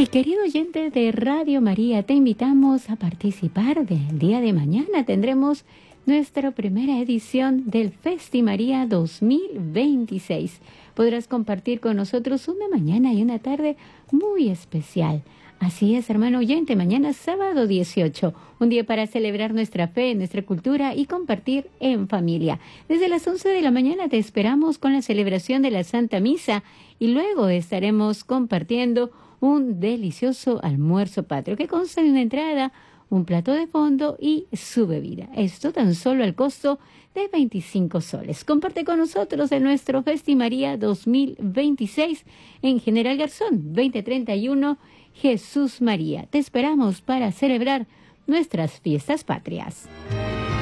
Y querido oyente de Radio María, te invitamos a participar del día de mañana. Tendremos nuestra primera edición del Festi María 2026. Podrás compartir con nosotros una mañana y una tarde muy especial. Así es, hermano oyente, mañana sábado 18, un día para celebrar nuestra fe, nuestra cultura y compartir en familia. Desde las 11 de la mañana te esperamos con la celebración de la Santa Misa y luego estaremos compartiendo un delicioso almuerzo patrio que consta de una entrada, un plato de fondo y su bebida. Esto tan solo al costo de 25 soles. Comparte con nosotros en nuestro Festi María 2026 en General Garzón 2031 Jesús María. Te esperamos para celebrar nuestras fiestas patrias.